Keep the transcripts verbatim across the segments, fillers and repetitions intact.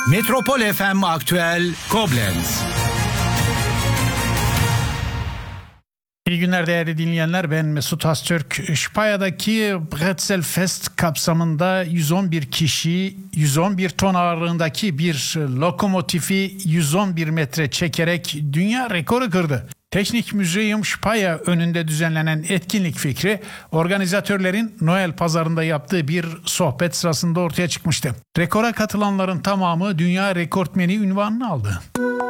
Metropol F M Aktüel Koblenz. İyi günler değerli dinleyenler, ben Mesut Astürk. Spaya'daki Brezelfest kapsamında yüz on bir kişi yüz on bir ton ağırlığındaki bir lokomotifi yüz on bir metre çekerek dünya rekoru kırdı. Technik Museum Speyer önünde düzenlenen etkinlik fikri organizatörlerin Noel pazarında yaptığı bir sohbet sırasında ortaya çıkmıştı. Rekora katılanların tamamı dünya rekortmeni unvanını aldı.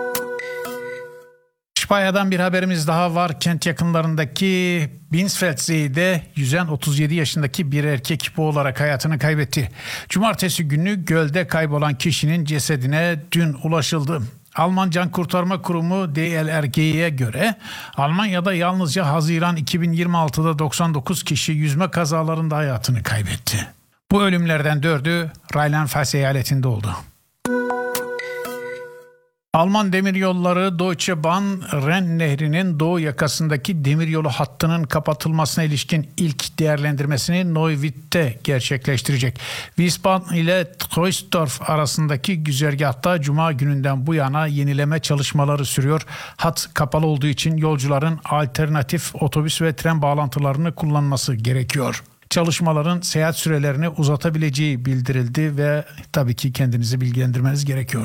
Speyer'dan bir haberimiz daha var. Kent yakınlarındaki Binsfeldsee'de yüzen otuz yedi yaşındaki bir erkek boğularak hayatını kaybetti. Cumartesi günü gölde kaybolan kişinin cesedine dün ulaşıldı. Alman Can Kurtarma Kurumu D L R G'ye göre Almanya'da yalnızca Haziran iki bin yirmi altıda doksan dokuz kişi yüzme kazalarında hayatını kaybetti. Bu ölümlerden dördü Rheinland-Pfalz eyaletinde oldu. Alman demiryolları Deutsche Bahn, Ren Nehri'nin doğu yakasındaki demiryolu hattının kapatılmasına ilişkin ilk değerlendirmesini Neuwied'de gerçekleştirecek. Wiesbaden ile Troisdorf arasındaki güzergahta Cuma gününden bu yana yenileme çalışmaları sürüyor. Hat kapalı olduğu için yolcuların alternatif otobüs ve tren bağlantılarını kullanması gerekiyor. Çalışmaların seyahat sürelerini uzatabileceği bildirildi ve tabii ki kendinizi bilgilendirmeniz gerekiyor.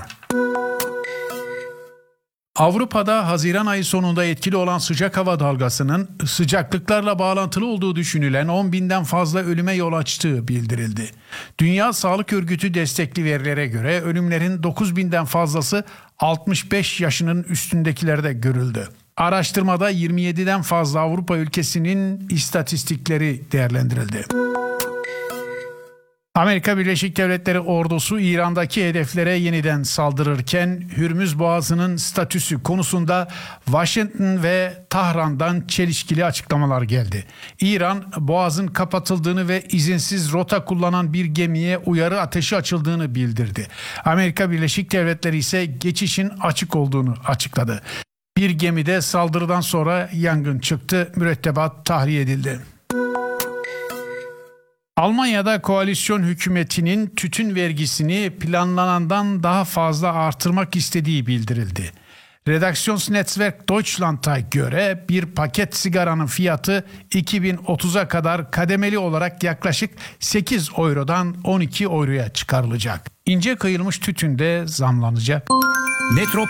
Avrupa'da Haziran ayı sonunda etkili olan sıcak hava dalgasının sıcaklıklarla bağlantılı olduğu düşünülen on binden fazla ölüme yol açtığı bildirildi. Dünya Sağlık Örgütü destekli verilere göre ölümlerin dokuz binden fazlası altmış beş yaşının üstündekilerde görüldü. Araştırmada yirmi yediden fazla Avrupa ülkesinin istatistikleri değerlendirildi. Amerika Birleşik Devletleri ordusu İran'daki hedeflere yeniden saldırırken Hürmüz Boğazı'nın statüsü konusunda Washington ve Tahran'dan çelişkili açıklamalar geldi. İran, Boğaz'ın kapatıldığını ve izinsiz rota kullanan bir gemiye uyarı ateşi açıldığını bildirdi. Amerika Birleşik Devletleri ise geçişin açık olduğunu açıkladı. Bir gemide saldırıdan sonra yangın çıktı, mürettebat tahliye edildi. Almanya'da koalisyon hükümetinin tütün vergisini planlanandan daha fazla artırmak istediği bildirildi. Redaktionsnetzwerk Deutschland'a göre bir paket sigaranın fiyatı iki bin otuza kadar kademeli olarak yaklaşık sekiz eurodan on iki euroya çıkarılacak. İnce kıyılmış tütün de zamlanacak. Metropol